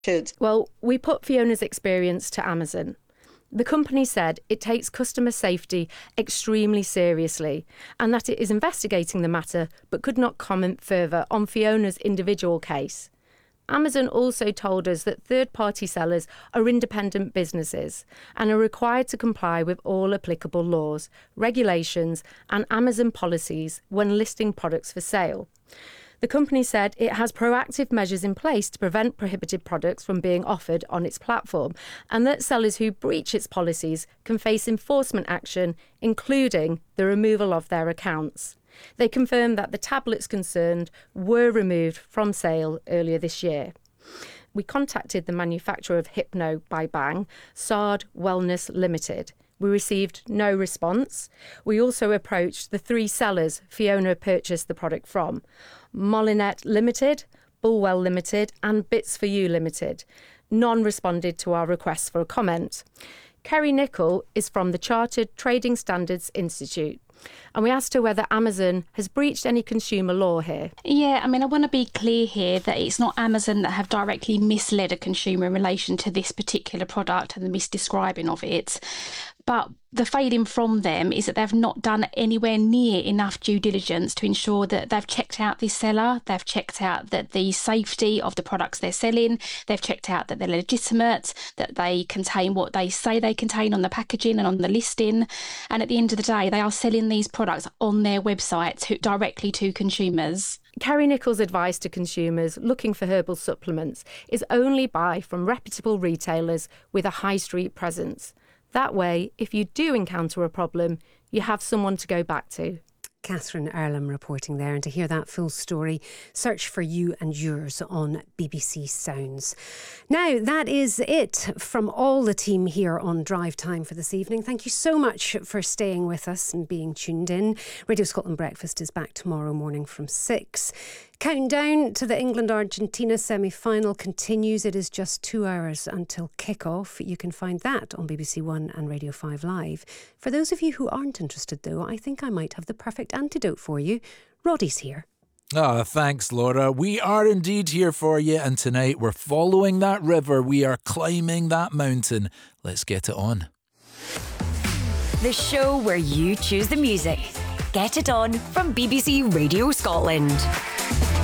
Well, we put Fiona's experience to Amazon. The company said it takes customer safety extremely seriously and that it is investigating the matter but could not comment further on Fiona's individual case. Amazon also told us that third-party sellers are independent businesses and are required to comply with all applicable laws, regulations and Amazon policies when listing products for sale. The company said it has proactive measures in place to prevent prohibited products from being offered on its platform and that sellers who breach its policies can face enforcement action, including the removal of their accounts. They confirmed that the tablets concerned were removed from sale earlier this year. We contacted the manufacturer of Hypno by Bang, Sard Wellness Limited. We received no response. We also approached the 3 sellers Fiona purchased the product from: Molinet Limited, Bulwell Limited and Bits for You Limited. None responded to our requests for a comment. Kerry Nicol is from the Chartered Trading Standards Institute, and we asked her whether Amazon has breached any consumer law here. Yeah, I want to be clear here that it's not Amazon that have directly misled a consumer in relation to this particular product and the misdescribing of it. But the failing from them is that they've not done anywhere near enough due diligence to ensure that they've checked out this seller, they've checked out that the safety of the products they're selling, they've checked out that they're legitimate, that they contain what they say they contain on the packaging and on the listing. And at the end of the day, they are selling these products on their website directly to consumers. Kerry Nicol's advice to consumers looking for herbal supplements is only buy from reputable retailers with a high street presence. That way, if you do encounter a problem, you have someone to go back to. Catherine Earlham reporting there, and to hear that full story, search for You and Yours on BBC Sounds. Now, that is it from all the team here on Drive Time for this evening. Thank you so much for staying with us and being tuned in. Radio Scotland Breakfast is back tomorrow morning from 6. Countdown to the England-Argentina semi-final continues. It is just 2 hours until kick-off. You can find that on BBC One and Radio 5 Live. For those of you who aren't interested, though, I think I might have the perfect antidote for you. Roddy's here. Thanks, Laura. We are indeed here for you, and tonight we're following that river. We are climbing that mountain. Let's get it on. The show where you choose the music. Get it on from BBC Radio Scotland.